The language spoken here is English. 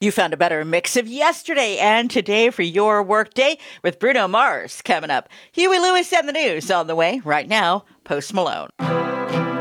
You found a better mix of yesterday and today for your workday with Bruno Mars coming up. Huey Lewis and the news on the way right now. Post Malone.